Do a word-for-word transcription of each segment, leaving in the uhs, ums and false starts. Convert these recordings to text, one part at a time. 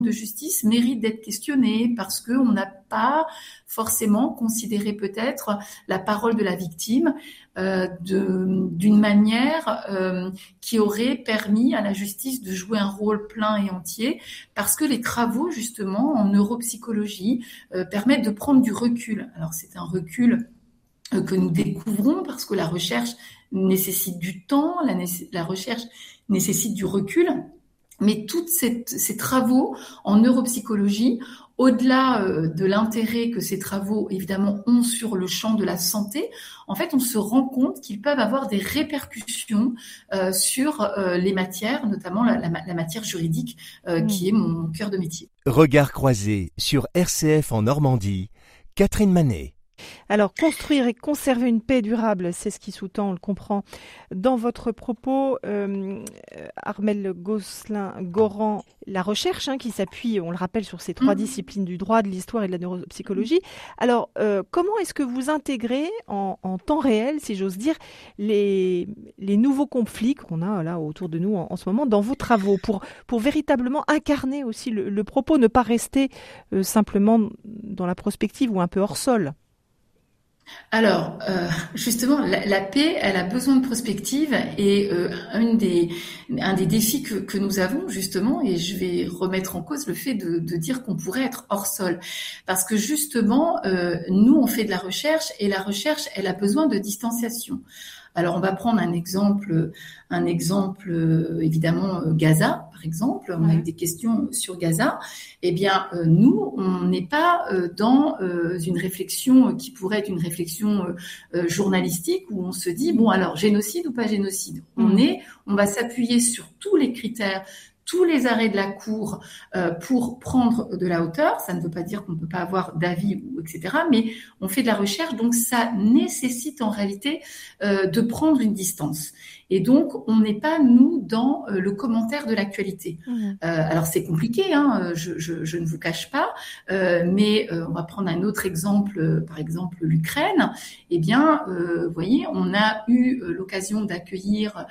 de justice mérite d'être questionnée parce qu'on n'a pas forcément considéré peut-être la parole de la victime euh, de, d'une manière euh, qui aurait permis à la justice de jouer un rôle plein et entier, parce que les travaux justement en neuropsychologie euh, permettent de prendre du recul. Alors c'est un recul euh, que nous découvrons parce que la recherche nécessite du temps, la, la recherche nécessite du recul. Mais tous ces, ces travaux en neuropsychologie, au-delà euh, de l'intérêt que ces travaux, évidemment, ont sur le champ de la santé, en fait, on se rend compte qu'ils peuvent avoir des répercussions euh, sur euh, les matières, notamment la, la, la matière juridique, euh, mmh. qui est mon cœur de métier. Regard croisé sur R C F en Normandie, Catherine Manet. Alors, construire et conserver une paix durable, c'est ce qui sous-tend, on le comprend, dans votre propos, euh, Armelle Gosselin-Goran, la recherche hein, qui s'appuie, on le rappelle, sur ces trois mmh. disciplines du droit, de l'histoire et de la neuropsychologie. Alors, euh, comment est-ce que vous intégrez en, en temps réel, si j'ose dire, les, les nouveaux conflits qu'on a là autour de nous en, en ce moment dans vos travaux, pour, pour véritablement incarner aussi le, le propos, ne pas rester euh, simplement dans la prospective ou un peu hors sol? Alors, euh, justement, la, la paix, elle a besoin de prospective et euh, une des, un des défis que, que nous avons, justement, et je vais remettre en cause le fait de, de dire qu'on pourrait être hors sol. Parce que, justement, euh, nous, on fait de la recherche et la recherche, elle a besoin de distanciation. Alors, on va prendre un exemple, un exemple euh, évidemment euh, Gaza, par exemple. On a eu des questions sur Gaza. Eh bien, euh, nous, on n'est pas euh, dans euh, une réflexion qui pourrait être une réflexion euh, journalistique où on se dit bon, alors génocide ou pas génocide. On mmh. est, on va s'appuyer sur tous les critères, tous les arrêts de la Cour euh, pour prendre de la hauteur. Ça ne veut pas dire qu'on ne peut pas avoir d'avis, ou et cetera. Mais on fait de la recherche, donc ça nécessite en réalité euh, de prendre une distance. Et donc, on n'est pas, nous, dans euh, le commentaire de l'actualité. Mmh. Euh, alors, c'est compliqué, hein, je, je, je ne vous cache pas, euh, mais euh, on va prendre un autre exemple, euh, par exemple l'Ukraine. Eh bien, euh, vous voyez, on a eu euh, l'occasion d'accueillir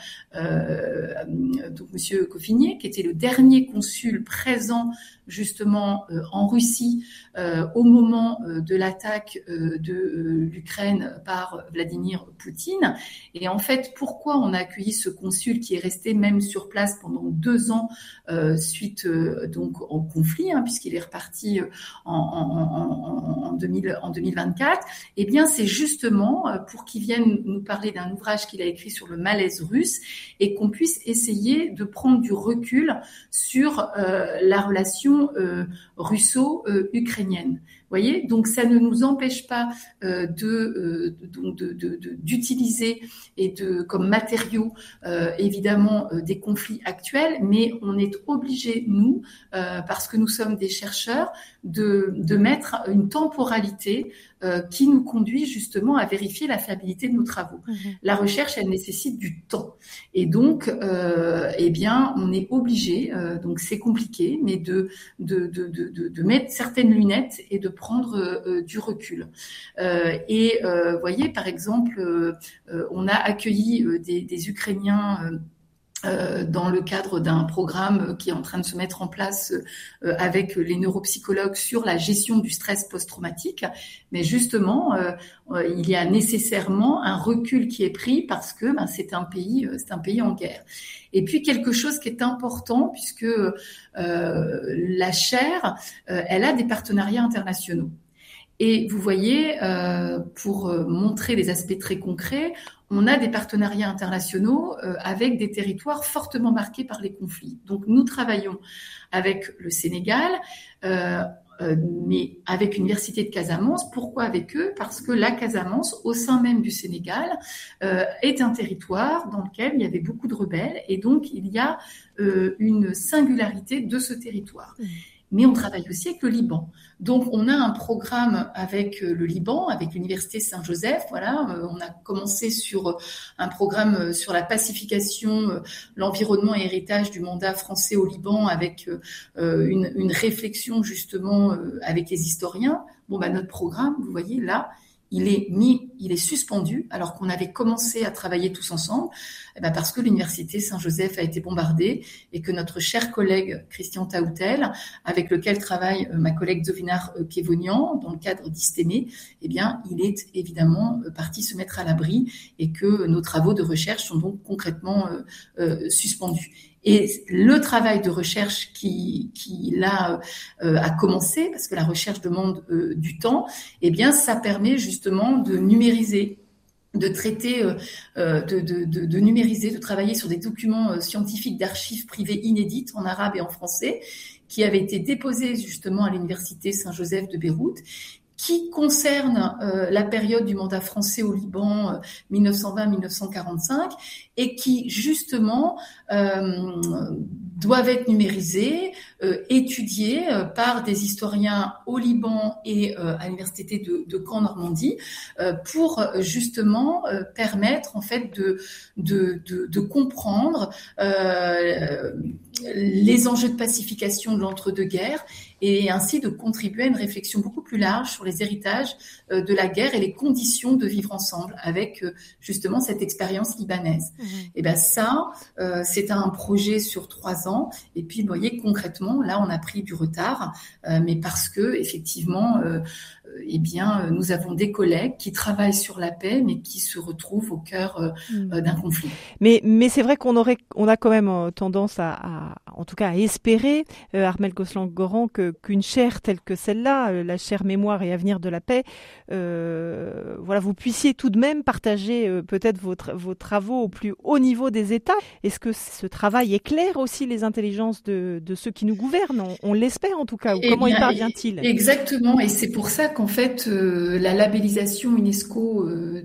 euh, donc Monsieur Coffinier, qui était le dernier consul présent justement euh, en Russie euh, au moment euh, de l'attaque euh, de euh, l'Ukraine par Vladimir Poutine. Et en fait, pourquoi on a accueilli ce consul qui est resté même sur place pendant deux ans euh, suite euh, donc au conflit, hein, puisqu'il est reparti en, en, en, en, deux mille, en deux mille vingt-quatre. Eh bien, c'est justement pour qu'il vienne nous parler d'un ouvrage qu'il a écrit sur le malaise russe et qu'on puisse essayer de prendre du recul sur euh, la relation Euh, russo-ukrainienne. Vous voyez, donc ça ne nous empêche pas euh, de, euh, de, de, de, de, d'utiliser et de, comme matériau, euh, évidemment, euh, des conflits actuels, mais on est obligé, nous, euh, parce que nous sommes des chercheurs, de, de mettre une temporalité euh, qui nous conduit justement à vérifier la fiabilité de nos travaux. Mmh. La recherche, elle nécessite du temps. Et donc, euh, eh bien, on est obligé, euh, donc c'est compliqué, mais de, de, de, de, de mettre certaines lunettes et de prendre euh, du recul. Euh, et euh, vous voyez, par exemple, euh, on a accueilli euh, des, des Ukrainiens euh, Euh, dans le cadre d'un programme qui est en train de se mettre en place euh, avec les neuropsychologues sur la gestion du stress post-traumatique. Mais justement, euh, euh, il y a nécessairement un recul qui est pris parce que ben, c'est un pays, euh, c'est un pays en guerre. Et puis quelque chose qui est important puisque euh, la chaire, euh, elle a des partenariats internationaux. Et vous voyez, euh, pour montrer des aspects très concrets, on a des partenariats internationaux euh, avec des territoires fortement marqués par les conflits. Donc, nous travaillons avec le Sénégal, euh, euh, mais avec l'Université de Casamance. Pourquoi avec eux ? Parce que la Casamance, au sein même du Sénégal, euh, est un territoire dans lequel il y avait beaucoup de rebelles. Et donc, il y a euh, une singularité de ce territoire. Mmh. Mais on travaille aussi avec le Liban. Donc, on a un programme avec le Liban, avec l'Université Saint-Joseph. Voilà, on a commencé sur un programme sur la pacification, l'environnement et héritage du mandat français au Liban, avec une, une réflexion justement avec les historiens. Bon, bah, notre programme, vous voyez là, il est mis, il est suspendu alors qu'on avait commencé à travailler tous ensemble, eh ben parce que l'université Saint-Joseph a été bombardée et que notre cher collègue Christian Taoutel, avec lequel travaille ma collègue Zovinar Kevonian dans le cadre d'Istémé, eh bien, il est évidemment parti se mettre à l'abri et que nos travaux de recherche sont donc concrètement euh, euh, suspendus. Et le travail de recherche qui, qui là euh, a commencé, parce que la recherche demande euh, du temps, eh bien, ça permet justement de numériser, de traiter, euh, de, de, de, de numériser, de travailler sur des documents euh, scientifiques d'archives privées inédites en arabe et en français, qui avaient été déposés justement à l'université Saint-Joseph de Beyrouth, qui concerne euh, la période du mandat français au Liban, euh, mille neuf cent vingt à mille neuf cent quarante-cinq, et qui justement euh, doivent être numérisés, euh, étudiés euh, par des historiens au Liban et euh, à l'université de, de Caen-Normandie, euh, pour justement euh, permettre en fait de, de, de, de comprendre euh, les enjeux de pacification de l'entre-deux-guerres et ainsi de contribuer à une réflexion beaucoup plus large sur les héritages euh, de la guerre et les conditions de vivre ensemble avec euh, justement cette expérience libanaise. Mmh. Et ben ça, euh, c'est un projet sur trois ans. Et puis, vous voyez, concrètement, là, on a pris du retard, euh, mais parce que effectivement, euh, eh bien, nous avons des collègues qui travaillent sur la paix, mais qui se retrouvent au cœur euh, mmh. d'un conflit. Mais, mais c'est vrai qu'on aurait, on a quand même tendance à, à en tout cas, à espérer, euh, Armelle Gosselin-Goran, que qu'une chaire telle que celle-là, euh, la chaire Mémoire et Avenir de la paix, euh, voilà, vous puissiez tout de même partager euh, peut-être vos, tra- vos travaux au plus haut niveau des États. Est-ce que ce travail éclaire aussi les intelligences de, de ceux qui nous gouvernent? On, on l'espère en tout cas. Ou comment bien, y parvient-il? Exactement, et c'est pour ça qu'en fait, euh, la labellisation UNESCO euh,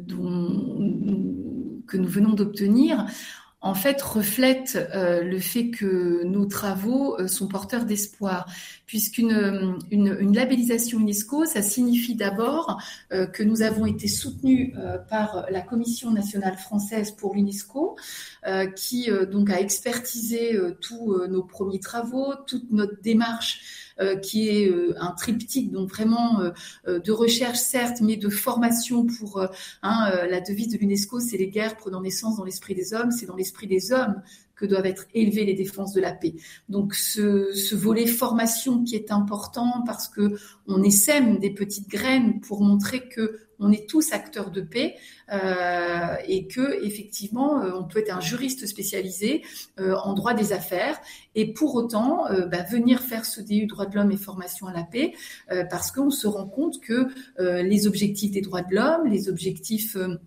dont, que nous venons d'obtenir, en fait, reflète euh, le fait que nos travaux euh, sont porteurs d'espoir, puisqu'une une, une labellisation UNESCO, ça signifie d'abord euh, que nous avons été soutenus euh, par la Commission nationale française pour l'UNESCO, euh, qui euh, donc a expertisé euh, tous euh, nos premiers travaux, toute notre démarche. Euh, qui est euh, un triptyque, donc vraiment euh, de recherche certes, mais de formation pour euh, hein, euh, la devise de l'UNESCO, c'est les guerres prenant naissance dans l'esprit des hommes, c'est dans l'esprit des hommes que doivent être élevées les défenses de la paix. Donc ce, ce volet formation qui est important parce que on essaime des petites graines pour montrer que on est tous acteurs de paix euh, et que effectivement euh, on peut être un juriste spécialisé euh, en droit des affaires et pour autant euh, bah, venir faire ce D U droits de l'homme et formation à la paix euh, parce qu'on se rend compte que euh, les objectifs des droits de l'homme, les objectifs euh,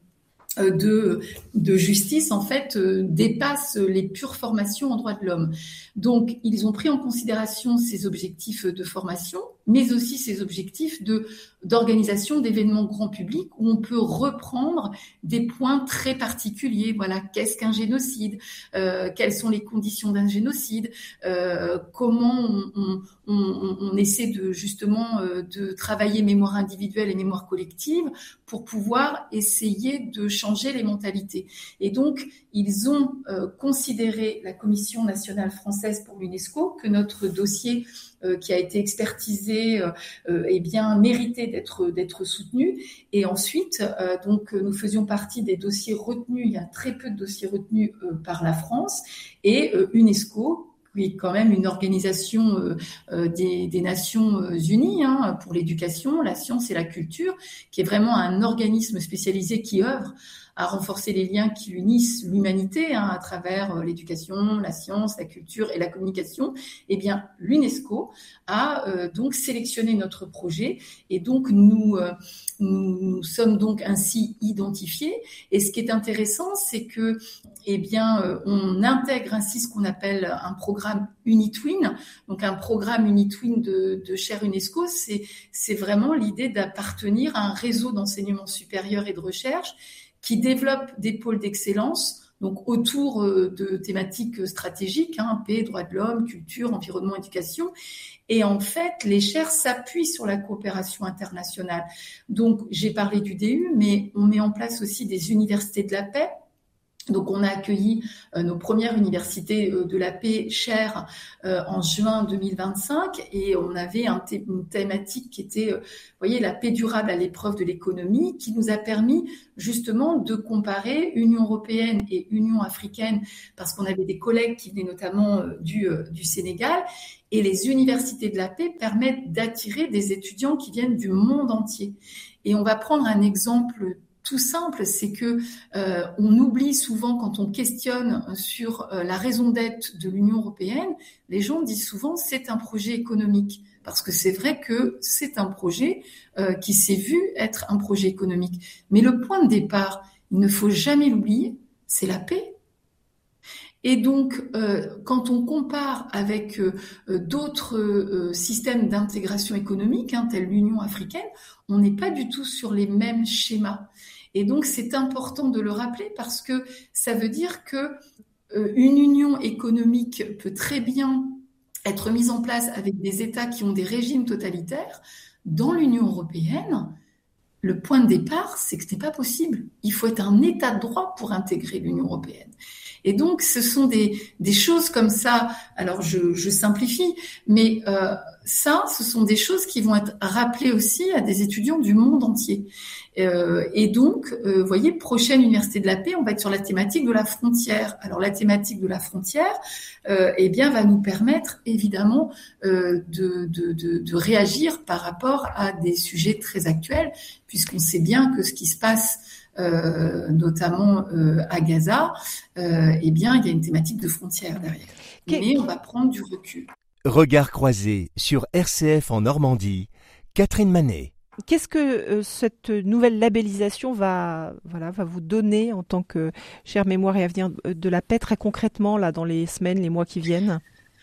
de, de justice, en fait, euh, dépassent les pures formations en droits de l'homme. Donc, ils ont pris en considération ces objectifs de formation, mais aussi ces objectifs de, d'organisation d'événements grand public où on peut reprendre des points très particuliers. Voilà, qu'est-ce qu'un génocide, euh, quelles sont les conditions d'un génocide, euh, comment on, on, on, on essaie de justement euh, de travailler mémoire individuelle et mémoire collective pour pouvoir essayer de changer les mentalités. Et donc, ils ont euh, considéré, la Commission nationale française pour l'UNESCO, que notre dossier euh, qui a été expertisé euh, eh bien, méritait d'être, d'être soutenu. Et ensuite, euh, donc, nous faisions partie des dossiers retenus, il y a très peu de dossiers retenus euh, par la France, et euh, UNESCO, qui est quand même une organisation euh, euh, des, des Nations Unies hein, pour l'éducation, la science et la culture, qui est vraiment un organisme spécialisé qui œuvre à renforcer les liens qui unissent l'humanité hein, à travers euh, l'éducation, la science, la culture et la communication. Eh bien, l'UNESCO a euh, donc sélectionné notre projet et donc nous, euh, nous nous sommes donc ainsi identifiés. Et ce qui est intéressant, c'est que eh bien, euh, on intègre ainsi ce qu'on appelle un programme UniTwin. Donc, un programme UniTwin de, de chaire UNESCO, c'est, c'est vraiment l'idée d'appartenir à un réseau d'enseignement supérieur et de recherche qui développe des pôles d'excellence, donc autour de thématiques stratégiques, hein, paix, droits de l'homme, culture, environnement, éducation. Et en fait, les chaires s'appuient sur la coopération internationale. Donc, j'ai parlé du D U, mais on met en place aussi des universités de la paix, Donc, on a accueilli euh, nos premières universités euh, de la paix chères euh, en juin deux mille vingt-cinq et on avait un thé- une thématique qui était, euh, vous voyez, la paix durable à l'épreuve de l'économie, qui nous a permis justement de comparer Union européenne et Union africaine, parce qu'on avait des collègues qui venaient notamment euh, du, euh, du Sénégal, et les universités de la paix permettent d'attirer des étudiants qui viennent du monde entier. Et on va prendre un exemple tout simple, c'est que euh, on oublie souvent quand on questionne sur euh, la raison d'être de l'Union européenne, les gens disent souvent c'est un projet économique, parce que c'est vrai que c'est un projet euh, qui s'est vu être un projet économique. Mais le point de départ, il ne faut jamais l'oublier, c'est la paix. Et donc, euh, quand on compare avec euh, d'autres euh, systèmes d'intégration économique, hein, tels l'Union africaine, on n'est pas du tout sur les mêmes schémas. Et donc, c'est important de le rappeler parce que ça veut dire que euh, une union économique peut très bien être mise en place avec des États qui ont des régimes totalitaires. Dans l'Union européenne, le point de départ, c'est que ce n'est pas possible. Il faut être un État de droit pour intégrer l'Union européenne. Et donc, ce sont des, des choses comme ça. Alors, je, je simplifie, mais euh, ça, ce sont des choses qui vont être rappelées aussi à des étudiants du monde entier. Euh, et donc, euh, vous voyez, prochaine Université de la Paix, on va être sur la thématique de la frontière. Alors, la thématique de la frontière, euh, eh bien, va nous permettre évidemment euh, de, de, de, de réagir par rapport à des sujets très actuels, puisqu'on sait bien que ce qui se passe Euh, notamment euh, à Gaza, euh, eh bien, il y a une thématique de frontières derrière. Mais on va prendre du recul. Regard croisé sur R C F en Normandie, Catherine Manet. Qu'est-ce que euh, cette nouvelle labellisation va, voilà, va vous donner en tant que chère mémoire et avenir de la paix, très concrètement, là, dans les semaines, les mois qui viennent ?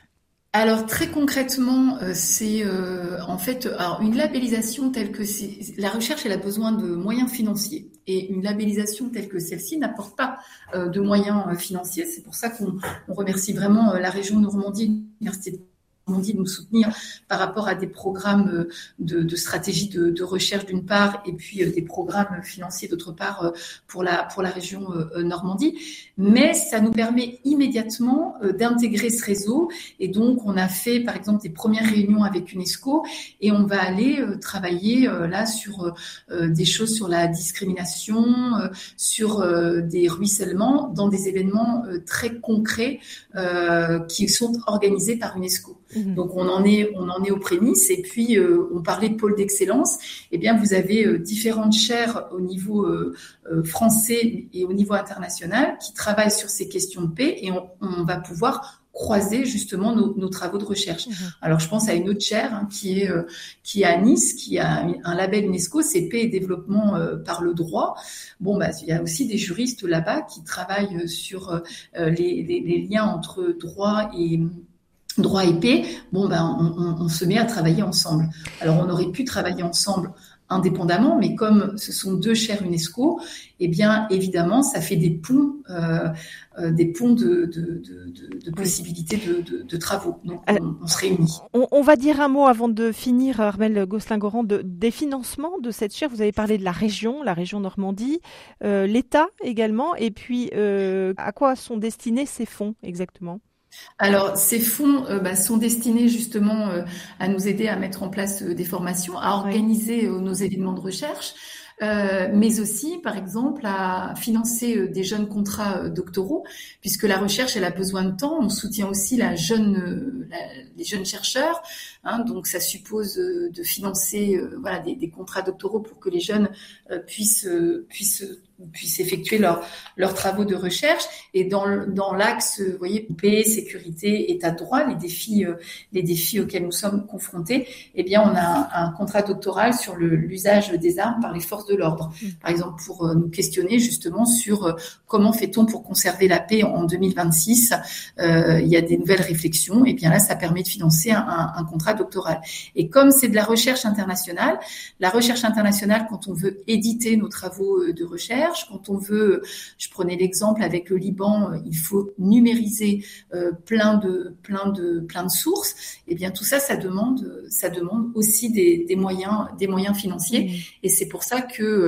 Alors très concrètement, euh, c'est euh, en fait alors une labellisation telle que c'est, la recherche elle a besoin de moyens financiers et une labellisation telle que celle-ci n'apporte pas euh, de moyens euh, financiers. C'est pour ça qu'on on remercie vraiment euh, la région Normandie, l'université de Normandie de nous soutenir par rapport à des programmes de, de stratégie de, de recherche d'une part et puis euh, des programmes financiers d'autre part euh, pour la pour la région euh, Normandie. Mais ça nous permet immédiatement euh, d'intégrer ce réseau et donc on a fait par exemple des premières réunions avec UNESCO et on va aller euh, travailler euh, là sur euh, des choses sur la discrimination, euh, sur euh, des ruissellements dans des événements euh, très concrets euh, qui sont organisés par UNESCO. Donc on en est on en est aux prémices et puis euh, on parlait de pôle d'excellence. Eh bien vous avez euh, différentes chaires au niveau euh, euh, français et au niveau international qui travaillent sur ces questions de paix et on, on va pouvoir croiser justement nos, nos travaux de recherche. Mmh. Alors je pense à une autre chaire hein, qui est euh, qui est à Nice, qui a un label UNESCO, c'est paix et développement euh, par le droit. Bon bah il y a aussi des juristes là-bas qui travaillent sur euh, les, les, les liens entre droit et droit et paix, bon ben on, on, on se met à travailler ensemble. Alors on aurait pu travailler ensemble indépendamment, mais comme ce sont deux chaires UNESCO, eh bien évidemment ça fait des ponts, euh, euh, des ponts de, de, de, de, de possibilités de, de, de travaux. Donc on, on se réunit. On, on va dire un mot avant de finir, Armelle Gosselin-Goran, de, des financements de cette chaire. Vous avez parlé de la région, la région Normandie, euh, l'État également, et puis euh, à quoi sont destinés ces fonds exactement ? Alors, ces fonds euh, bah, sont destinés justement euh, à nous aider à mettre en place euh, des formations, à organiser euh, nos événements de recherche, euh, mais aussi, par exemple, à financer euh, des jeunes contrats euh, doctoraux, puisque la recherche, elle a besoin de temps. On soutient aussi la jeune, euh, la, les jeunes chercheurs, hein, donc ça suppose euh, de financer euh, voilà des, des contrats doctoraux pour que les jeunes euh, puissent euh, puissent puissent effectuer leurs leurs travaux de recherche. Et dans dans l'axe, vous voyez, paix, sécurité, état de droit, les défis euh, les défis auxquels nous sommes confrontés, eh bien on a un, un contrat doctoral sur le, l'usage des armes par les forces de l'ordre, par exemple pour euh, nous questionner justement sur euh, comment fait-on pour conserver la paix en deux mille vingt-six. Euh, il y a des nouvelles réflexions, et bien là ça permet de financer un, un, un contrat doctoral. Et comme c'est de la recherche internationale, la recherche internationale, quand on veut éditer nos travaux de recherche, quand on veut, je prenais l'exemple avec le Liban, il faut numériser euh, plein de plein de plein de sources. Et bien tout ça, ça demande ça demande aussi des, des moyens des moyens financiers. Mmh. Et c'est pour ça que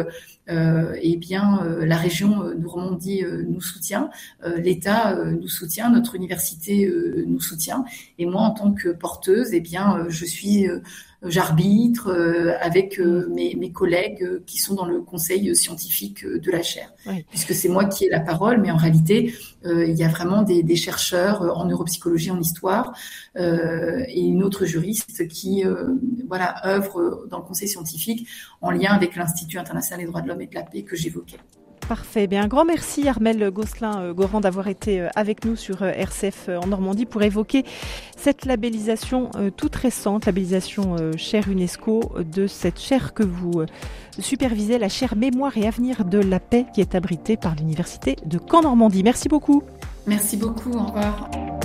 euh, eh bien, euh, la région euh, Normandie euh, nous soutient, euh, l'État euh, nous soutient, notre université euh, nous soutient. Et moi, en tant que porteuse, eh bien, euh, je suis euh, j'arbitre euh, avec euh, mes, mes collègues euh, qui sont dans le conseil scientifique euh, de la chaire, oui. Puisque c'est moi qui ai la parole, mais en réalité, euh, il y a vraiment des, des chercheurs en neuropsychologie, en histoire, euh, et une autre juriste qui, euh, voilà, œuvre dans le conseil scientifique en lien avec l'Institut international des droits de l'homme et de la paix que j'évoquais. Parfait. Bien, un grand merci Armelle Gosselin-Goran d'avoir été avec nous sur R C F en Normandie pour évoquer cette labellisation toute récente, labellisation chaire UNESCO de cette chaire que vous supervisez, la chaire Mémoire et Avenir de la Paix qui est abritée par l'Université de Caen Normandie. Merci beaucoup. Merci beaucoup. Au revoir.